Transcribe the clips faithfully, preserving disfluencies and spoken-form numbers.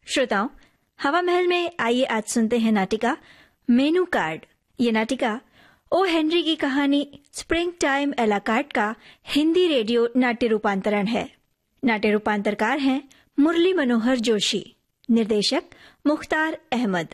श्रोताओं, हवा महल में आइए आज सुनते हैं नाटिका मेनू कार्ड। ये नाटिका ओ हेनरी की कहानी स्प्रिंग टाइम एला कार्ड का हिंदी रेडियो नाट्य रूपांतरण है। नाट्य रूपांतरकार हैं मुरली मनोहर जोशी, निर्देशक मुख्तार अहमद।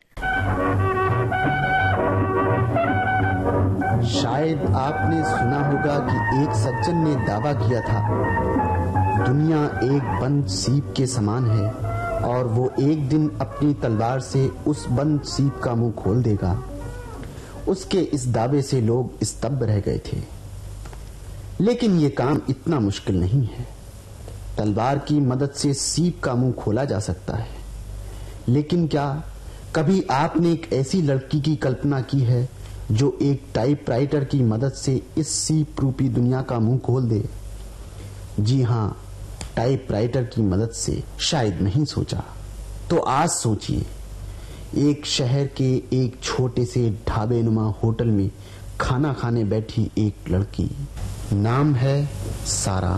शायद आपने सुना होगा कि एक सज्जन ने दावा किया था, दुनिया एक बंद सीप के समान है और वो एक दिन अपनी तलवार से उस बंद सीप का मुंह खोल देगा। उसके इस दावे से लोग स्तब्ध रह गए थे। लेकिन ये काम इतना मुश्किल नहीं है। तलवार की मदद से सीप का मुंह खोला जा सकता है, लेकिन क्या कभी आपने एक ऐसी लड़की की कल्पना की है जो एक टाइपराइटर की मदद से इस सीप रूपी दुनिया का मुंह खोल दे? जी हाँ, टाइपराइटर की मदद से शायद नहीं सोचा तो आज सोचिए। एक शहर के एक छोटे से ढाबे नुमा होटल में खाना खाने बैठी एक लड़की, नाम है सारा।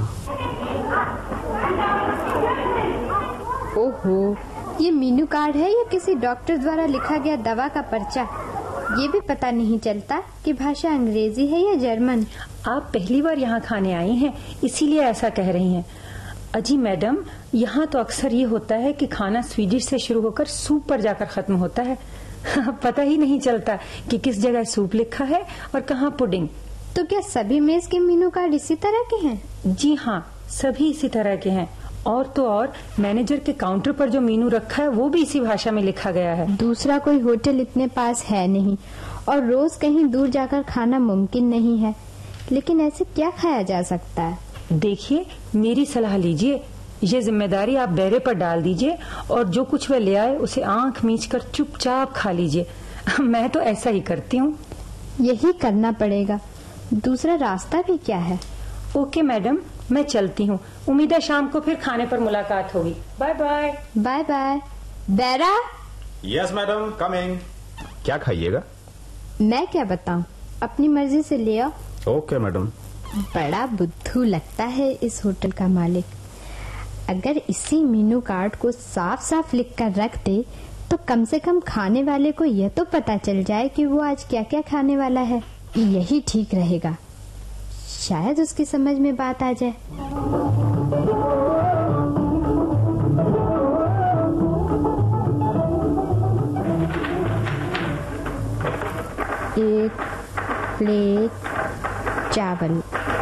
ओहो, ये मेनू कार्ड है या किसी डॉक्टर द्वारा लिखा गया दवा का पर्चा? ये भी पता नहीं चलता कि भाषा अंग्रेजी है या जर्मन। आप पहली बार यहाँ खाने आई हैं, इसीलिए ऐसा कह रही हैं। अजी मैडम, यहाँ तो अक्सर ये होता है कि खाना स्वीडिश से शुरू होकर सूप पर जाकर खत्म होता है। पता ही नहीं चलता कि किस जगह सूप लिखा है और कहाँ पुडिंग। तो क्या सभी मेज के मेनू कार्ड इसी तरह के हैं? जी हाँ, सभी इसी तरह के हैं। और तो और मैनेजर के काउंटर पर जो मेनू रखा है वो भी इसी भाषा में लिखा गया है। दूसरा कोई होटल इतने पास है नहीं और रोज कहीं दूर जाकर खाना मुमकिन नहीं है। लेकिन ऐसे क्या खाया जा सकता है? देखिए, मेरी सलाह लीजिए। ये जिम्मेदारी आप बेरे पर डाल दीजिए और जो कुछ वह ले आए उसे आंख मीच कर चुपचाप खा लीजिए। मैं तो ऐसा ही करती हूँ। यही करना पड़ेगा, दूसरा रास्ता भी क्या है? ओके मैडम, मैं चलती हूँ। उम्मीद है शाम को फिर खाने पर मुलाकात होगी। Bye bye. Bye bye. बेरा। Yes madam, coming. क्या खाइएगा? मैं क्या बताऊँ, अपनी मर्जी से ले आओ। Okay madam. बड़ा बुद्धू लगता है इस होटल का मालिक। अगर इसी मेनू कार्ड को साफ साफ लिख कर रख दे तो कम से कम खाने वाले को यह तो पता चल जाए कि वो आज क्या क्या खाने वाला है। यही ठीक रहेगा, शायद उसकी समझ में बात आ जाए। एक प्लेट चावल,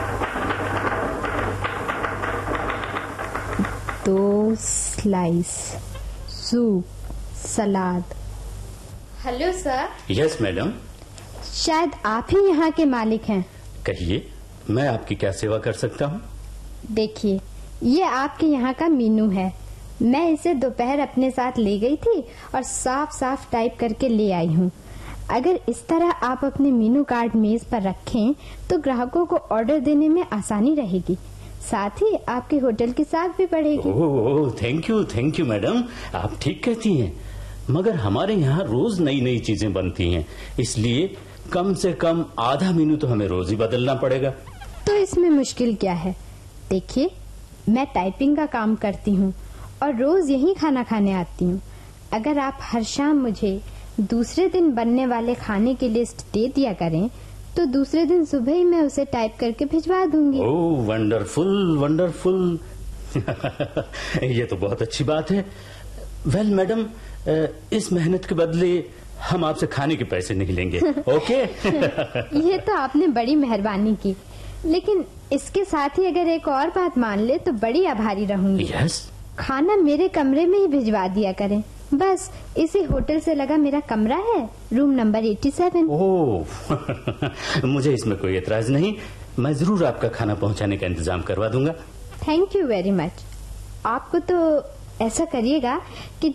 दो स्लाइस सूप, सलाद। Hello sir. Yes madam. शायद आप ही यहाँ के मालिक हैं। कहिए, मैं आपकी क्या सेवा कर सकता हूँ? देखिए, ये आपके यहाँ का मेनू है। मैं इसे दोपहर अपने साथ ले गई थी और साफ साफ टाइप करके ले आई हूँ। अगर इस तरह आप अपने मेनू कार्ड मेज पर रखें तो ग्राहकों को ऑर्डर देने में आसानी रहेगी, साथ ही आपके होटल की साख भी बढ़ेगी। ओह, thank you thank you madam, आप ठीक कहती हैं। मगर हमारे यहाँ रोज नई नई चीजें बनती हैं, इसलिए कम से कम आधा मेनू तो हमें रोज ही बदलना पड़ेगा। तो इसमें मुश्किल क्या है? देखिए, मैं टाइपिंग का काम करती हूँ और रोज यही खाना खाने आती हूँ। अगर आप हर शाम मुझे दूसरे दिन बनने वाले खाने की लिस्ट दे दिया करें तो दूसरे दिन सुबह ही मैं उसे टाइप करके भिजवा दूंगी। ओह, वंडरफुल वंडरफुल। ये तो बहुत अच्छी बात है। वेल मैडम, इस मेहनत के बदले हम आपसे खाने के पैसे नहीं लेंगे। ओके? ये तो आपने बड़ी मेहरबानी की, लेकिन इसके साथ ही अगर एक और बात मान ले तो बड़ी आभारी रहूंगी। यस? खाना मेरे कमरे में ही भिजवा दिया करें। बस इसी होटल से लगा मेरा कमरा है, रूम नंबर सत्तासी। ओह, मुझे इसमें कोई एतराज नहीं। मैं जरूर आपका खाना पहुंचाने का इंतजाम करवा दूंगा। Thank you very much. आपको तो ऐसा करिएगा कि